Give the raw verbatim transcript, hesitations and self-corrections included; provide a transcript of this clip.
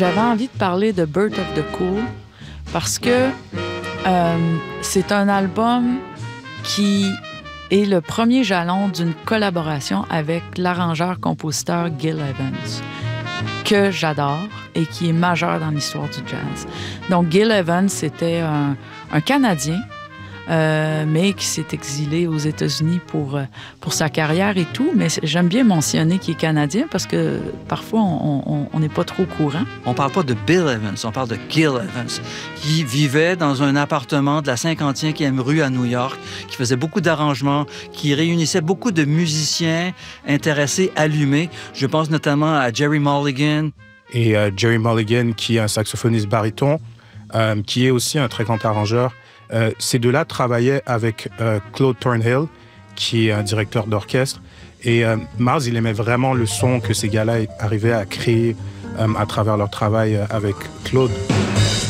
j'avais envie de parler de Birth of the Cool parce que euh, c'est un album qui est le premier jalon d'une collaboration avec l'arrangeur-compositeur Gil Evans, que j'adore et qui est majeur dans l'histoire du jazz. Donc, Gil Evans, c'était un, un Canadien, euh, mais qui s'est exilé aux États-Unis pour, pour sa carrière et tout. Mais j'aime bien mentionner qu'il est Canadien parce que parfois, on n'est pas trop au courant. On parle pas de Bill Evans, on parle de Gil Evans, qui vivait dans un appartement de la cinquantième rue à New York, qui faisait beaucoup d'arrangements, qui réunissait beaucoup de musiciens intéressés, allumés. Je pense notamment à Jerry Mulligan. Et euh, Jerry Mulligan, qui est un saxophoniste baryton, euh, qui est aussi un très grand arrangeur. Euh, ces deux-là travaillaient avec euh, Claude Thornhill, qui est un directeur d'orchestre. Et euh, Miles, il aimait vraiment le son que ces gars-là arrivaient à créer euh, à travers leur travail avec Claude.